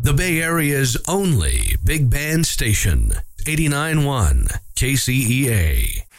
The Bay Area's only big band station, 89.1 KCEA.